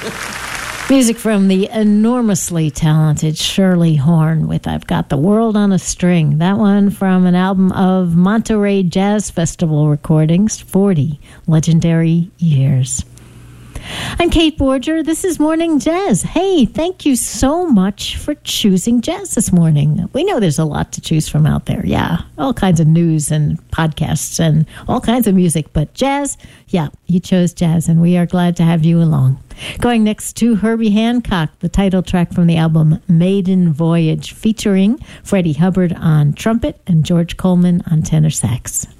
Music from the enormously talented Shirley Horn with I've Got the World on a String. That one from an album of Monterey Jazz Festival recordings, 40 Legendary Years. I'm Kate Borger. This is Morning Jazz. Hey, thank you so much for choosing jazz this morning. We know there's a lot to choose from out there. Yeah, all kinds of news and podcasts and all kinds of music. But jazz, yeah, you chose jazz, and we are glad to have you along. Going next to Herbie Hancock, the title track from the album Maiden Voyage, featuring Freddie Hubbard on trumpet and George Coleman on tenor sax.